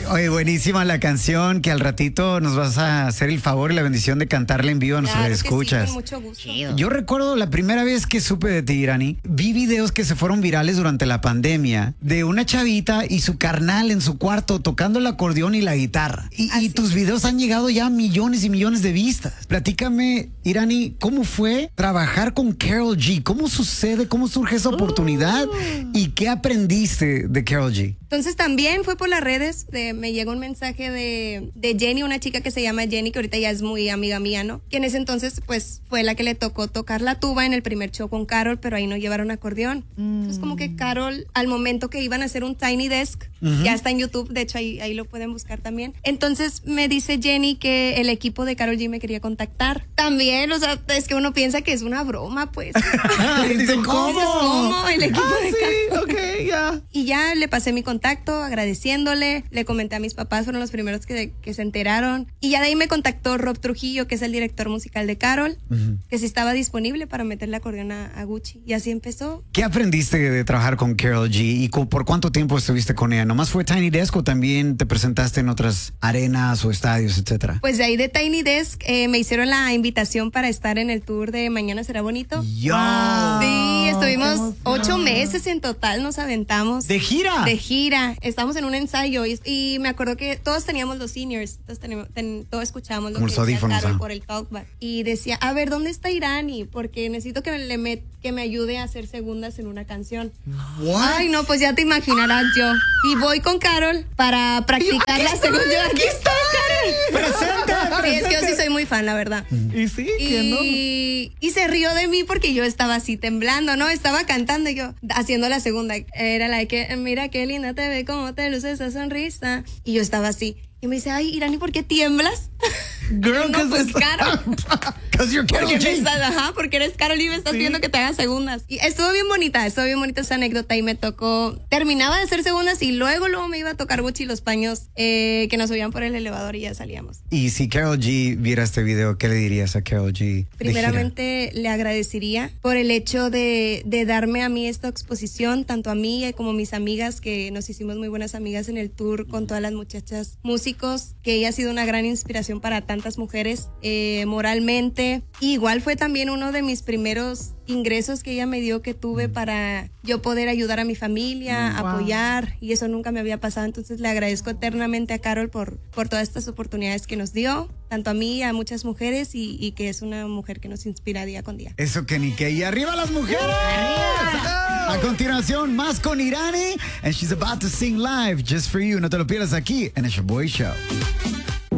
Oye, buenísima la canción, que al ratito nos vas a hacer el favor y la bendición de cantarla en vivo a nuestros escuchas. Sí, con mucho gusto. Yo recuerdo la primera vez que supe de ti, Irani, vi videos que se fueron virales durante la pandemia de una chavita y su carnal en su cuarto tocando el acordeón y la guitarra. Y tus videos han llegado ya a millones y millones de vistas. Platícame, Irani, ¿cómo fue trabajar con Karol G? ¿Cómo sucede? ¿Cómo surge esa oportunidad? ¿Y qué aprendiste de Karol G? Entonces también fue por las redes, me llegó un mensaje de Jenny, una chica que se llama Jenny, que ahorita ya es muy amiga mía, ¿no? Que en ese entonces pues fue la que le tocó tocar la tuba en el primer show con Karol, pero ahí no llevaron acordeón. Entonces como que Karol, al momento que iban a hacer un Tiny Desk, ya está en YouTube, de hecho ahí lo pueden buscar también. Entonces me dice Jenny que el equipo de Karol G me quería contactar. También, o sea, es que uno piensa que es una broma, pues. ¿Cómo? El equipo de Karol. Okay, yeah. Y ya le pasé mi contacto agradeciéndole, le comenté a mis papás, fueron los primeros que se enteraron, y ya de ahí me contactó Rob Trujillo, que es el director musical de Karol, que si estaba disponible para meterle acordeón a Gucci, y así empezó. ¿Qué aprendiste de trabajar con Karol G y por cuánto tiempo estuviste con ella? ¿Nomás fue Tiny Desk o también te presentaste en otras arenas o estadios, etcétera? Pues de ahí de Tiny Desk me hicieron la invitación para estar en el tour de Mañana Será Bonito. ¡Ya! Sí, estuvimos 8 meses en total, nos aventamos. ¿De gira? De gira. Estamos en un ensayo y me acuerdo que todos teníamos los seniors, todos escuchábamos lo como que decía Karol ¿no? por el talkback. Y decía, a ver, ¿dónde está Irani? Porque necesito que me ayude a hacer segundas en una canción. What? Ay, no, pues ya te imaginarás yo. Y voy con Karol para practicar la segunda. ¡Aquí está! ¡Presente! Sí, es que yo sí soy muy fan, la verdad. ¿Y sí? ¿Quién no? Y se rió de mí porque yo estaba así temblando, ¿no? Estaba cantando y yo haciendo la segunda. Era la de que, mira qué linda te ve, cómo te luce esa sonrisa. Y yo estaba así. Y me dice, ay, Irani, ¿por qué tiemblas? Girl, no, pues Karol. Because you're Karol G. Porque eres Karol y me estás viendo que te hagas segundas. Y estuvo bien bonita esa anécdota y me tocó, terminaba de hacer segundas y luego me iba a tocar Gucci los paños que nos subían por el elevador y ya salíamos. Y si Karol G viera este video, ¿qué le dirías a Karol G? Primeramente le agradecería por el hecho de darme a mí esta exposición, tanto a mí como a mis amigas, que nos hicimos muy buenas amigas en el tour con todas las muchachas músicos, que ella ha sido una gran inspiración para tantas mujeres moralmente. Y igual fue también uno de mis primeros ingresos que ella me dio, que tuve para yo poder ayudar a mi familia, apoyar, y eso nunca me había pasado. Entonces le agradezco eternamente a Karol por todas estas oportunidades que nos dio, tanto a mí y a muchas mujeres, y que es una mujer que nos inspira día con día. Eso que ni que. ¡Y arriba las mujeres! ¡Arriba! A continuación, más con Irani, and she's about to sing live just for you. No te lo pierdas aquí en el Show Boy Show.